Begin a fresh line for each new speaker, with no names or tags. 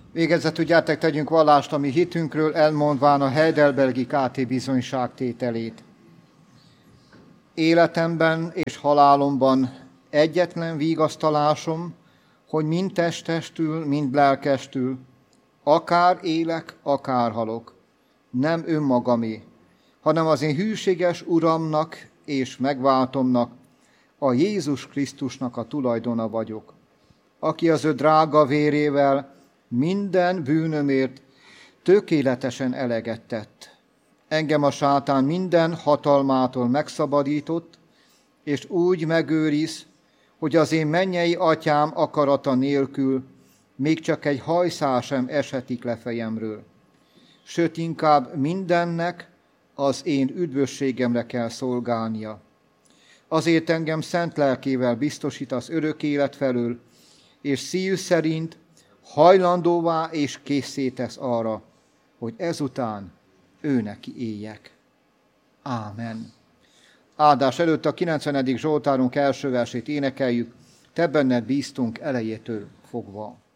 Végezetül gyertek, tegyünk vallást a mi hitünkről, elmondván a Heidelbergi KT bizonyságtételét. Életemben és halálomban egyetlen vigasztalásom, hogy mind testestül, mind lelkestül, akár élek, akár halok, nem önmagamé, hanem az én hűséges Uramnak és megváltomnak, a Jézus Krisztusnak a tulajdona vagyok, aki az ő drága vérével minden bűnömért tökéletesen eleget tett. Engem a sátán minden hatalmától megszabadított, és úgy megőriz, hogy az én mennyei atyám akarata nélkül még csak egy hajszál sem eshetik le fejemről. Sőt, inkább mindennek az én üdvösségemre kell szolgálnia. Azért engem szent lelkével biztosítasz örök élet felől, és szív szerint hajlandóvá és készé tesz arra, hogy ezután ő neki éljek. Ámen. Áldás előtt a 90. Zsoltárunk első versét énekeljük, te benned bíztunk elejétől fogva.